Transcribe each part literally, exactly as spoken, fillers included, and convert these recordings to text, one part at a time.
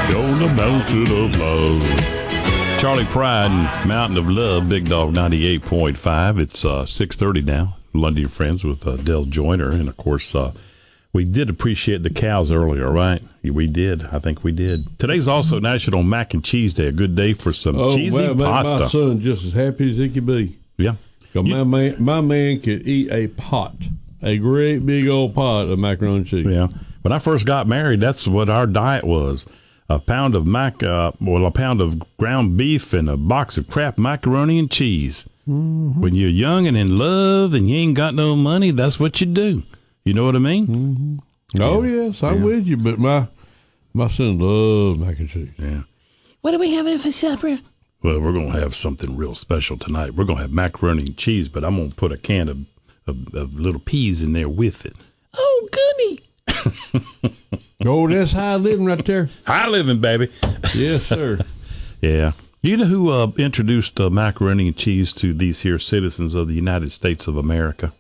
on the mountain of love. Charlie Pride and Mountain of Love, Big Dog ninety-eight point five. It's uh, six thirty now. Lundy and Friends with uh, Dale Joyner. And, of course, uh, we did appreciate the cows earlier, right? We did. I think we did. Today's also National Mac and Cheese Day, a good day for some oh, cheesy well, pasta. My son just as happy as he could be. Yeah. You, my, man, my man could eat a pot, a great big old pot of macaroni and cheese. Yeah. When I first got married, that's what our diet was. A pound of mac, uh, well, a pound of ground beef and a box of Kraft macaroni and cheese. Mm-hmm. When you're young and in love and you ain't got no money, that's what you do. You know what I mean? Mm-hmm. Yeah. Oh, yes, I'm yeah. with you, but my my son loves mac and cheese. Yeah. What are we having for supper? Well, we're going to have something real special tonight. We're going to have macaroni and cheese, but I'm going to put a can of, of, of little peas in there with it. Oh, goody. Oh, that's high living right there. High living, baby. Yes, sir. Yeah. You know who uh, introduced uh, macaroni and cheese to these here citizens of the United States of America?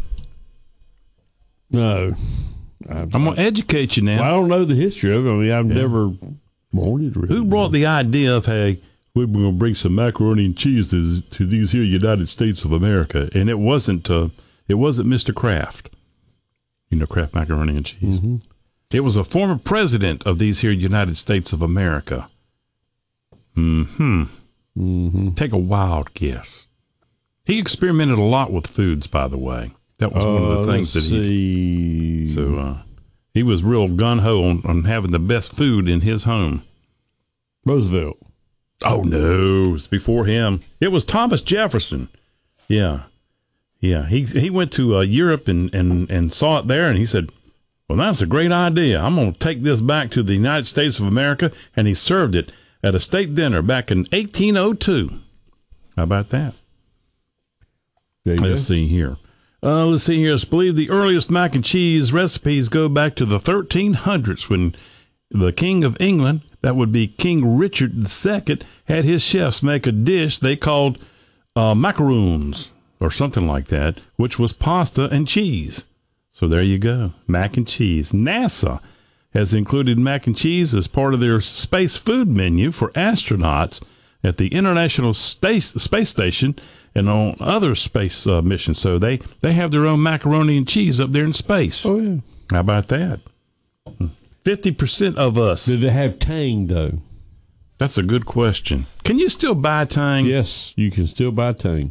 No. I, I'm going to educate you now. Well, I don't know the history of it. I mean, I've yeah. never wanted really. Who brought the idea of, hey, we're going to bring some macaroni and cheese to, to these here United States of America? And it wasn't uh, it wasn't Mister Kraft. You know, Kraft macaroni and cheese. Mm-hmm. It was a former president of these here United States of America. Mm-hmm. Mm-hmm. Take a wild guess. He experimented a lot with foods, by the way. That was uh, one of the things that he... See. So, uh, he was real gun-ho on, on having the best food in his home. Roosevelt. Oh, no. It's before him. It was Thomas Jefferson. Yeah. Yeah. He he went to uh, Europe and, and, and saw it there, and he said, well, that's a great idea. I'm going to take this back to the United States of America, and he served it at a state dinner back in eighteen oh two. How about that? Let's go. see here. Uh, let's see here. It's believed the earliest mac and cheese recipes go back to the thirteen hundreds when the King of England, that would be King Richard the Second, had his chefs make a dish they called uh, macaroons or something like that, which was pasta and cheese. So there you go, mac and cheese. NASA has included mac and cheese as part of their space food menu for astronauts at the International Space, Space Station and on other space uh, missions. So they, they have their own macaroni and cheese up there in space. Oh, yeah. How about that? fifty percent of us. Did they have Tang, though? That's a good question. Can you still buy Tang? Yes, you can still buy Tang.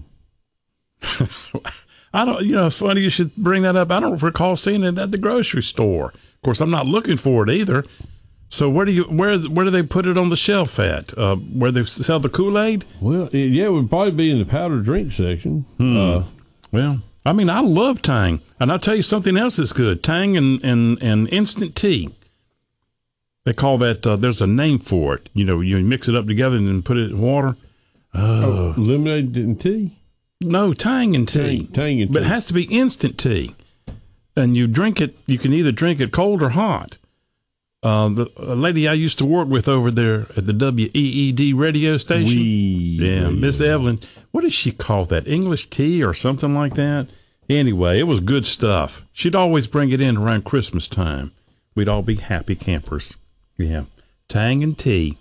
I don't, you know, it's funny you should bring that up. I don't recall seeing it at the grocery store. Of course, I'm not looking for it either. So where do you where where do they put it on the shelf at? Uh, where they sell the Kool-Aid? Well, it, yeah, it would probably be in the powdered drink section. Hmm. Uh, well, I mean, I love Tang, and I'll tell you something else that's good: Tang and and, and instant tea. They call that. Uh, there's a name for it. You know, you mix it up together and then put it in water. Oh, oh lemonade and tea. No, Tang and tea. Tang, tang and tea. But it has to be instant tea. And you drink it, you can either drink it cold or hot. Uh, the a lady I used to work with over there at the W E E D radio station. We, yeah, Miss Evelyn. What does she call that? English tea or something like that? Anyway, it was good stuff. She'd always bring it in around Christmas time. We'd all be happy campers. Yeah. Tang and tea.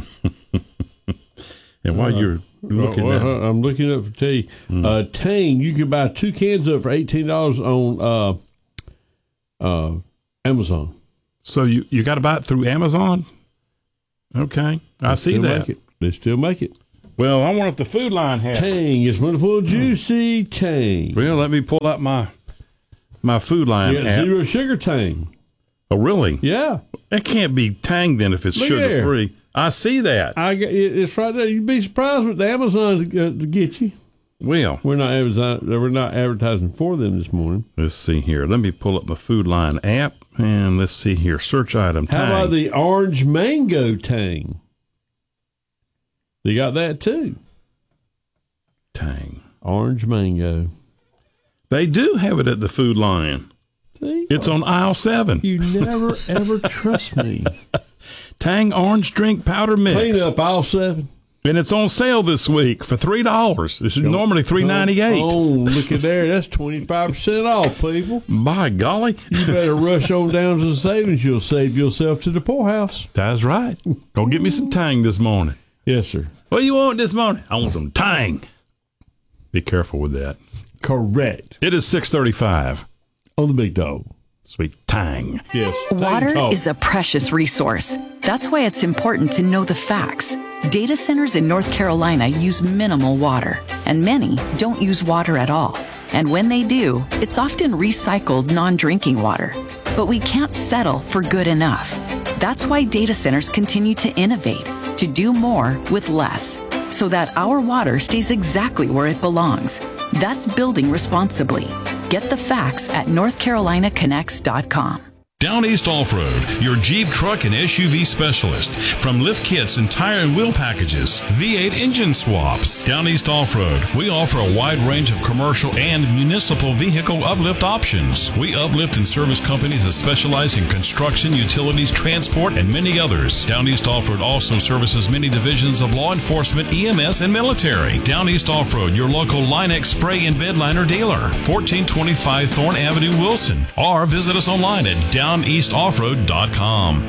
And while uh, you're looking well, at uh, I'm looking up for tea. Mm. Uh, Tang, you can buy two cans of it for eighteen dollars on uh, uh, Amazon. So you, you got to buy it through Amazon? Okay. I they see that. It. They still make it. Well, I want the Food Line hat. Tang. It's wonderful, juicy Tang. Well, let me pull out my my Food Line you got app. Zero sugar Tang. Oh, really? Yeah. It can't be Tang then if it's sugar free. I see that. I got it's right there. You'd be surprised with Amazon to, uh, to get you. Well, we're not Amazon. We're not advertising for them this morning. Let's see here. Let me pull up my Food Line app and let's see here. Search item Tang. How about the orange mango Tang? They got that too. Tang orange mango. They do have it at the Food Line. See, it's on aisle seven. You never ever trust me. Tang orange drink powder mix. Clean up aisle seven. And it's on sale this week for three dollars. This is normally three ninety-eight. Oh, look at there. That's twenty-five percent off, people. By golly. You better rush on down to the savings. You'll save yourself to the poorhouse. That's right. Go get me some Tang this morning. Yes, sir. What do you want this morning? I want some Tang. Be careful with that. Correct. It is six thirty-five. On the Big Dog. Sweet Tang. Yes. Water Tang is a precious resource. That's why it's important to know the facts. Data centers in North Carolina use minimal water, and many don't use water at all. And when they do, it's often recycled non-drinking water. But we can't settle for good enough. That's why data centers continue to innovate, to do more with less, so that our water stays exactly where it belongs. That's building responsibly. Get the facts at north carolina connects dot com. Down East Off-Road, your Jeep, truck, and S U V specialist. From lift kits and tire and wheel packages, V eight engine swaps. Down East Off-Road, we offer a wide range of commercial and municipal vehicle uplift options. We uplift and service companies that specialize in construction, utilities, transport, and many others. Down East Off-Road also services many divisions of law enforcement, E M S, and military. Down East Off-Road, your local Line-X spray and bedliner dealer. fourteen twenty-five Thorn Avenue, Wilson. Or visit us online at down east off road dot com.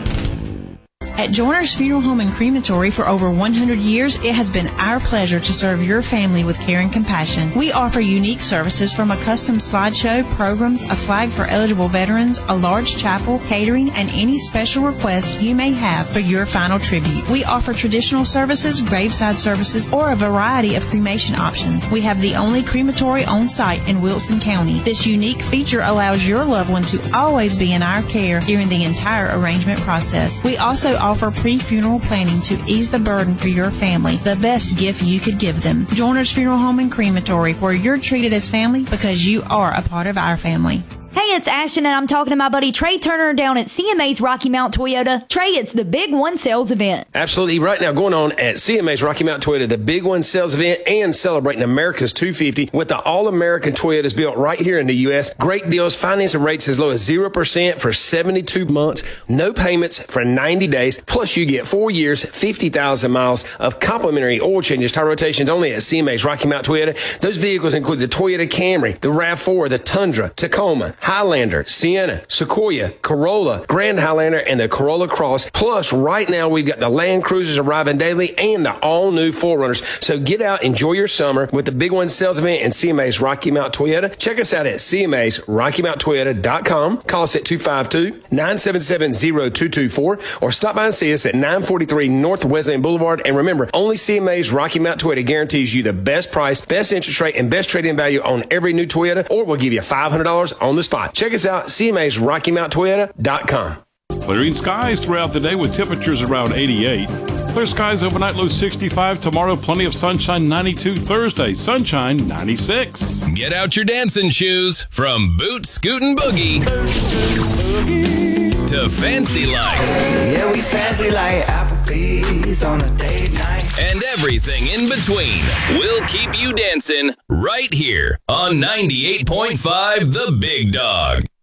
At Joyner's Funeral Home and Crematory for over one hundred years, it has been our pleasure to serve your family with care and compassion. We offer unique services from a custom slideshow, programs, a flag for eligible veterans, a large chapel, catering, and any special request you may have for your final tribute. We offer traditional services, graveside services, or a variety of cremation options. We have the only crematory on site in Wilson County. This unique feature allows your loved one to always be in our care during the entire arrangement process. We also offer offer pre-funeral planning to ease the burden for your family, the best gift you could give them. Joyner's Funeral Home and Crematory, where you're treated as family because you are a part of our family. Hey, it's Ashton, and I'm talking to my buddy Trey Turner down at C M A's Rocky Mount Toyota. Trey, it's the Big One Sales Event. Absolutely. Right now going on at C M A's Rocky Mount Toyota, the Big One Sales Event, and celebrating America's two fifty with the all-American Toyotas built right here in the U S. Great deals, financing rates as low as zero percent for seventy-two months, no payments for ninety days, plus you get four years, fifty thousand miles of complimentary oil changes, tire rotations only at C M A's Rocky Mount Toyota. Those vehicles include the Toyota Camry, the RAV four, the Tundra, Tacoma, Highlander, Sienna, Sequoia, Corolla, Grand Highlander, and the Corolla Cross. Plus, right now, we've got the Land Cruisers arriving daily and the all-new four runners. So get out, enjoy your summer with the Big One Sales Event and C M A's Rocky Mount Toyota. Check us out at C M A's Rocky Mount Toyota dot com. Call us at two five two, nine seven seven, zero two two four or stop by and see us at nine forty-three North Wesleyan Boulevard. And remember, only C M A's Rocky Mount Toyota guarantees you the best price, best interest rate, and best trade-in value on every new Toyota, or we'll give you five hundred dollars on the spot. Check us out, C M A's Rocky Mount Toyota dot com. Clearing skies throughout the day with temperatures around eighty-eight. Clear skies overnight, low sixty-five. Tomorrow, plenty of sunshine, ninety-two. Thursday, sunshine, ninety-six. Get out your dancing shoes. From boot, scoot, and boogie to fancy like. Yeah, we fancy like Applebee's on a date night. And everything in between. We'll keep you dancing right here on ninety-eight point five The Big Dog.